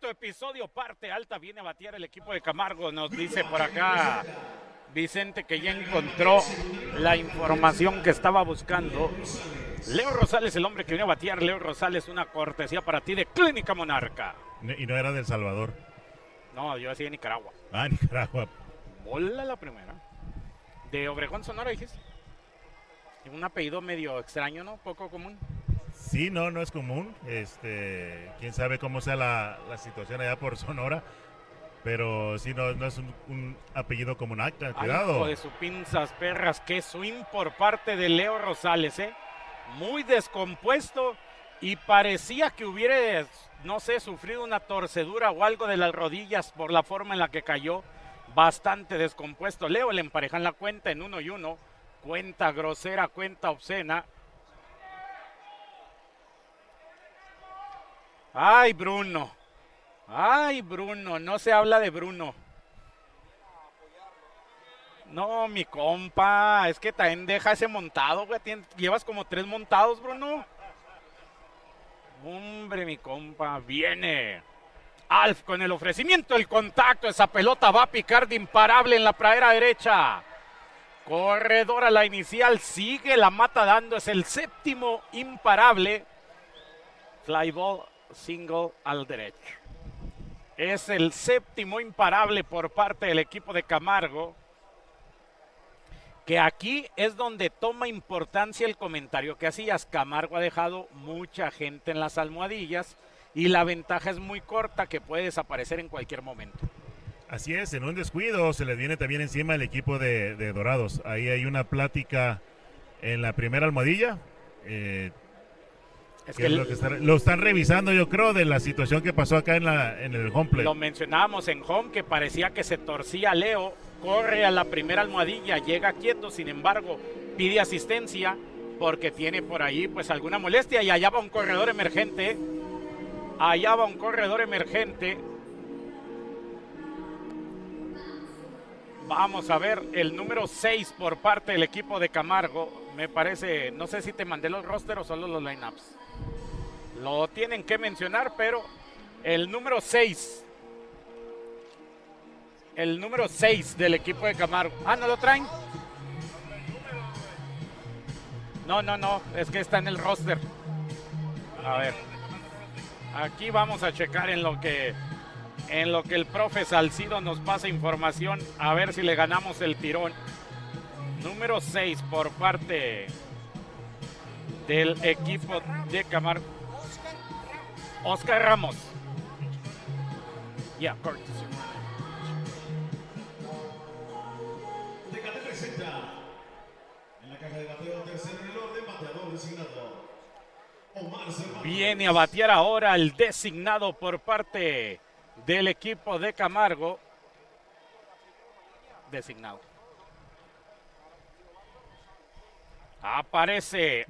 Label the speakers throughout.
Speaker 1: episodio, parte alta, viene a batear el equipo de Camargo, nos dice por acá Vicente que ya encontró la información que estaba buscando. Leo Rosales, el hombre que viene a batear. Leo Rosales, una cortesía para ti de Clínica Monarca.
Speaker 2: Y no era de El Salvador.
Speaker 1: No, yo decía de Nicaragua.
Speaker 2: Nicaragua.
Speaker 1: Bola la primera. De Obregón, Sonora, dijiste. Un apellido medio extraño, ¿no? Poco común.
Speaker 2: Sí, no es común. Quién sabe cómo sea la situación allá por Sonora. Pero sí, no es un apellido común. Cuidado.
Speaker 1: Hijo de su pinzas perras, qué swing por parte de Leo Rosales, ¿eh? Muy descompuesto y parecía que hubiera, no sé, sufrido una torcedura o algo de las rodillas por la forma en la que cayó. Bastante descompuesto. Leo le emparejan la cuenta en 1-1. Cuenta grosera, cuenta obscena. Ay, Bruno, no se habla de Bruno. No, mi compa, es que también deja ese montado, güey. Llevas como 3 montados, Bruno. Hombre, mi compa, viene Alf con el ofrecimiento, el contacto. Esa pelota va a picar de imparable en la pradera derecha. Corredor a la inicial, sigue la mata dando, es el séptimo imparable. Fly ball, single al derecho. Es el séptimo imparable por parte del equipo de Camargo. Que aquí es donde toma importancia el comentario que hacías. Camargo ha dejado mucha gente en las almohadillas y la ventaja es muy corta, que puede desaparecer en cualquier momento.
Speaker 2: Así es, en un descuido se les viene también encima el equipo de Dorados. Ahí hay una plática en la primera almohadilla. Lo están revisando, yo creo, de la situación que pasó acá en el home plate.
Speaker 1: Lo mencionábamos en home, que parecía que se torcía Leo. Corre a la primera almohadilla, llega quieto, sin embargo, pide asistencia porque tiene por ahí pues alguna molestia, y allá va un corredor emergente. Vamos a ver el número 6 por parte del equipo de Camargo. Me parece, no sé si te mandé los roster o solo los lineups. Lo tienen que mencionar, pero el número 6. El número 6 del equipo de Camargo. ¿No lo traen? No, es que está en el roster. A ver. Aquí vamos a checar en lo que el profe Salcido nos pasa información, a ver si le ganamos el tirón. Número 6 por parte del equipo de Camargo. Oscar Ramos. Cortés. Viene a batear ahora el designado por parte del equipo de Camargo. Designado. Aparece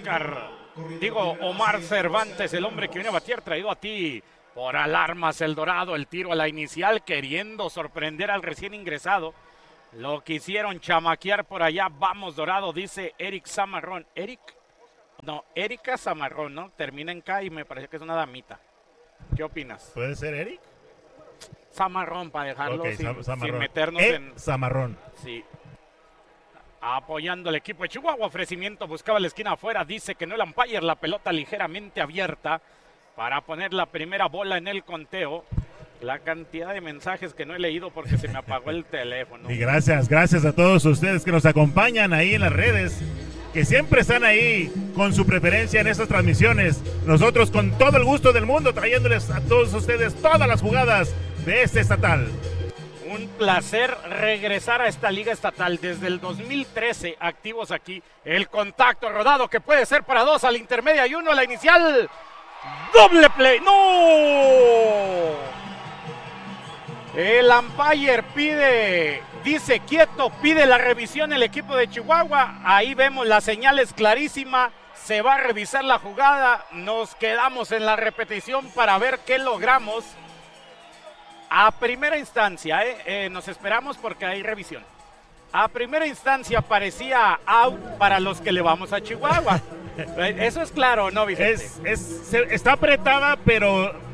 Speaker 1: Omar Cervantes, el hombre que viene a batear, traído a ti por Alarmas El Dorado. El tiro a la inicial, queriendo sorprender al recién ingresado. Lo quisieron chamaquear por allá. Vamos, Dorado, dice Eric Zamarrón. Erika Zamarrón, ¿no? Termina en K y me parece que es una damita. ¿Qué opinas?
Speaker 2: ¿Puede ser Eric?
Speaker 1: Zamarrón, para dejarlo sin meternos en...
Speaker 2: Zamarrón.
Speaker 1: Sí. Apoyando el equipo de Chihuahua. Ofrecimiento, buscaba la esquina afuera. Dice que no el umpire, la pelota ligeramente abierta para poner la primera bola en el conteo. La cantidad de mensajes que no he leído porque se me apagó el teléfono.
Speaker 2: Y gracias a todos ustedes que nos acompañan ahí en las redes, que siempre están ahí con su preferencia en estas transmisiones. Nosotros con todo el gusto del mundo trayéndoles a todos ustedes todas las jugadas de este estatal.
Speaker 1: Un placer regresar a esta liga estatal. Desde el 2013 activos aquí. El contacto rodado que puede ser para 2 a la intermedia y 1 a la inicial. ¡Doble play! ¡No! El umpire dice quieto, pide la revisión el equipo de Chihuahua. Ahí vemos las señales clarísima. Se va a revisar la jugada. Nos quedamos en la repetición para ver qué logramos. A primera instancia, nos esperamos porque hay revisión. A primera instancia parecía out para los que le vamos a Chihuahua. Eso es claro, ¿no, Vicente?
Speaker 2: Está apretada, pero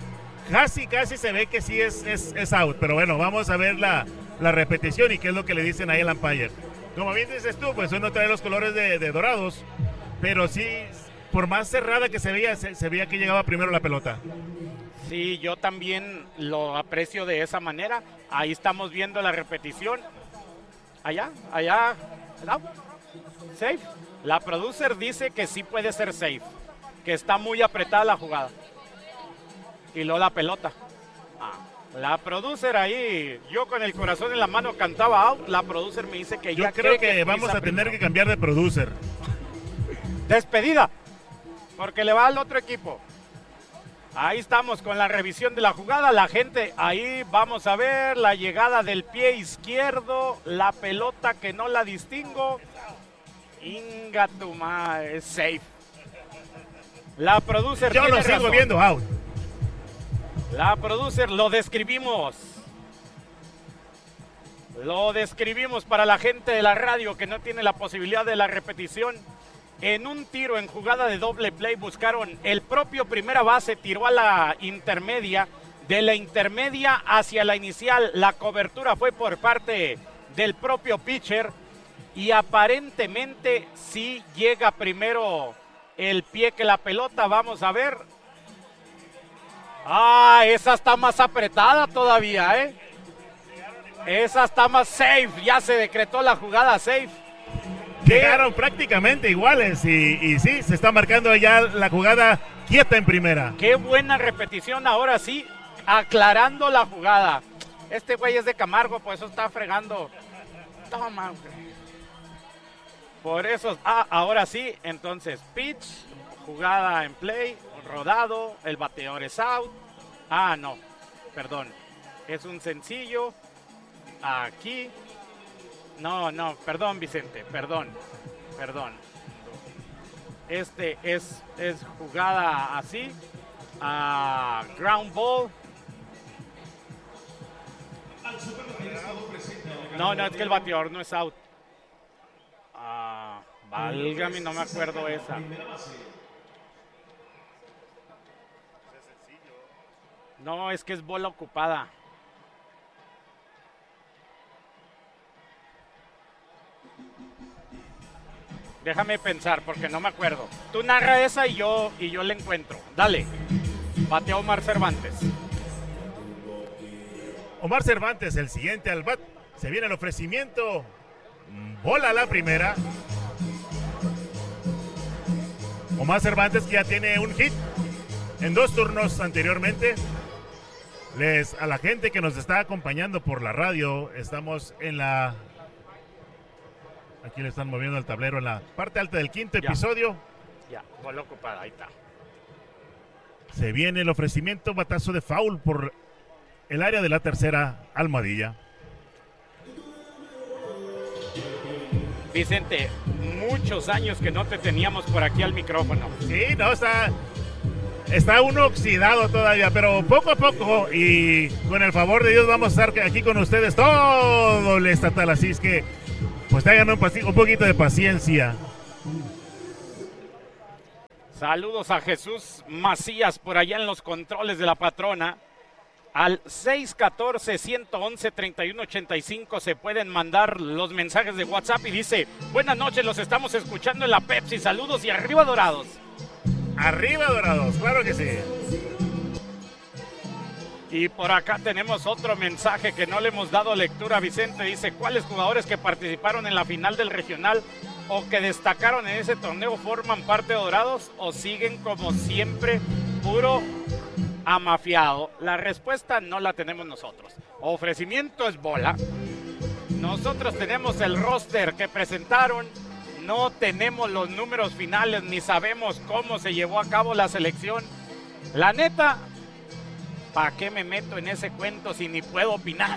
Speaker 2: casi se ve que sí es out, pero bueno, vamos a ver la repetición y qué es lo que le dicen ahí al umpire. Como bien dices tú, pues uno trae los colores de Dorados, pero sí, por más cerrada que se veía que llegaba primero la pelota.
Speaker 1: Sí, yo también lo aprecio de esa manera. Ahí estamos viendo la repetición. Allá, no, safe. La producer dice que sí puede ser safe, que está muy apretada la jugada. Y luego la pelota. La producer ahí, yo con el corazón en la mano cantaba out. La producer me dice que
Speaker 2: yo
Speaker 1: ya
Speaker 2: creo que vamos a tener que cambiar de producer.
Speaker 1: Despedida, porque le va al otro equipo. Ahí estamos con la revisión de la jugada. La gente, ahí vamos a ver la llegada del pie izquierdo. La pelota que no la distingo. Inga tu madre, es safe. La producer
Speaker 2: yo lo sigo viendo out.
Speaker 1: La producer, lo describimos. Lo describimos para la gente de la radio que no tiene la posibilidad de la repetición. En un tiro en jugada de doble play buscaron el propio primera base, tiró a la intermedia, de la intermedia hacia la inicial. La cobertura fue por parte del propio pitcher y aparentemente sí llega primero el pie que la pelota. Vamos a ver. Esa está más apretada todavía, ¿eh? Esa está más safe, ya se decretó la jugada safe.
Speaker 2: Llegaron prácticamente iguales y sí, se está marcando ya la jugada quieta en primera.
Speaker 1: Qué buena repetición, ahora sí, aclarando la jugada. Este güey es de Camargo, por eso está fregando. Toma, güey. Por eso, ahora sí, entonces, pitch, jugada en play, rodado, el bateador es out. No, perdón, es un sencillo. Aquí. No, perdón, Vicente, perdón. Este es jugada así. Ground ball. No, es que el bateador no es out. Válgame, no me acuerdo esa. No, es que es bola ocupada. Déjame pensar porque no me acuerdo. Tú narra esa y yo la encuentro. Dale. Batea Omar Cervantes.
Speaker 2: Omar Cervantes, el siguiente al bat. Se viene el ofrecimiento. Bola la primera. Omar Cervantes, que ya tiene un hit en 2 turnos anteriormente. A la gente que nos está acompañando por la radio, estamos en la... Aquí le están moviendo el tablero en la parte alta del quinto episodio.
Speaker 1: Ya, bola ocupada, ahí está.
Speaker 2: Se viene el ofrecimiento, batazo de foul por el área de la tercera almohadilla.
Speaker 1: Vicente, muchos años que no te teníamos por aquí al micrófono.
Speaker 2: Sí, no, está uno oxidado todavía, pero poco a poco y con el favor de Dios vamos a estar aquí con ustedes todo el estatal, así es que pues tengan un poquito de paciencia.
Speaker 1: Saludos a Jesús Macías por allá en los controles de la patrona. Al 614-111-3185 se pueden mandar los mensajes de WhatsApp y dice: buenas noches, los estamos escuchando en la Pepsi, saludos y arriba Dorados.
Speaker 2: Arriba Dorados, claro que sí.
Speaker 1: Y por acá tenemos otro mensaje que no le hemos dado lectura. Vicente dice: ¿cuáles jugadores que participaron en la final del regional o que destacaron en ese torneo forman parte de Dorados o siguen como siempre puro amafiado? La respuesta no la tenemos nosotros. Ofrecimiento es bola. Nosotros tenemos el roster que presentaron. No tenemos los números finales ni sabemos cómo se llevó a cabo la selección. La neta, ¿para qué me meto en ese cuento si ni puedo opinar?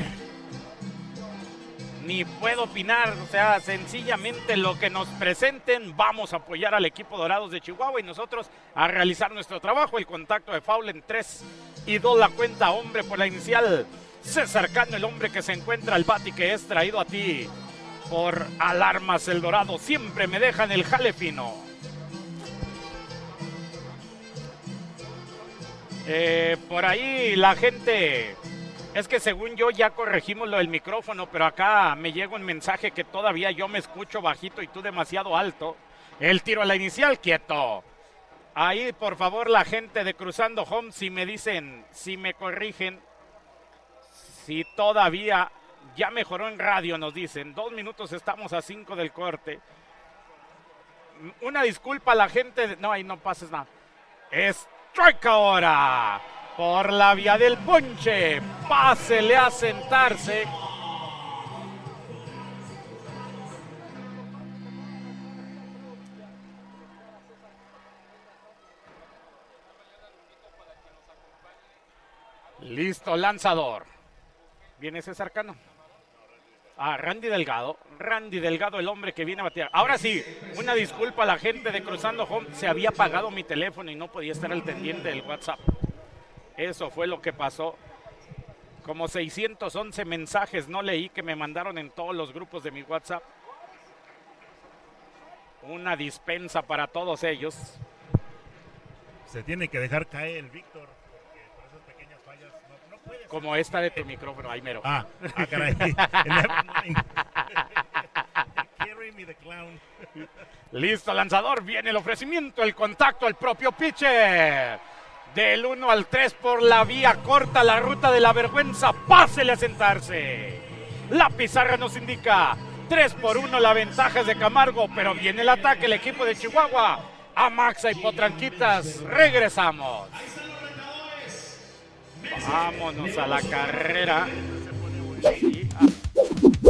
Speaker 1: Ni puedo opinar, o sea, sencillamente lo que nos presenten, vamos a apoyar al equipo Dorados de Chihuahua y nosotros a realizar nuestro trabajo. El contacto de foul en 3 y 2 la cuenta, hombre por la inicial. César Cano, el hombre que se encuentra al bat y que es traído a ti por Alarmas El Dorado. Siempre me dejan el jale fino. Por ahí la gente, es que según yo ya corregimos lo del micrófono, pero acá me llega un mensaje que todavía yo me escucho bajito y tú demasiado alto. El tiro a la inicial, quieto. Ahí, por favor, la gente de Cruzando Home, si me dicen, si me corrigen, si todavía ya mejoró en radio, nos dicen. 2 minutos, estamos a 5 del corte. Una disculpa a la gente. No, ahí no pases nada. Strike ahora. Por la vía del ponche. Pásele a sentarse. Listo, lanzador. ¿Viene César Cano? Randy Delgado. Randy Delgado, el hombre que viene a batear. Ahora sí, una disculpa a la gente de Cruzando Home. Se había apagado mi teléfono y no podía estar al pendiente del WhatsApp. Eso fue lo que pasó. Como 611 mensajes no leí que me mandaron en todos los grupos de mi WhatsApp. Una dispensa para todos ellos.
Speaker 2: Se tiene que dejar caer el Víctor.
Speaker 1: Como esta de tu micrófono, ahí mero.
Speaker 2: Caray. Carry me the clown.
Speaker 1: Listo, lanzador. Viene el ofrecimiento, el contacto al propio pitcher. Del 1 al 3 por la vía corta, la ruta de la vergüenza. Pásele a sentarse. La pizarra nos indica 3-1, la ventaja es de Camargo, pero viene el ataque, el equipo de Chihuahua. A Maxa y Potranquitas, regresamos. Vámonos a la carrera. Sí.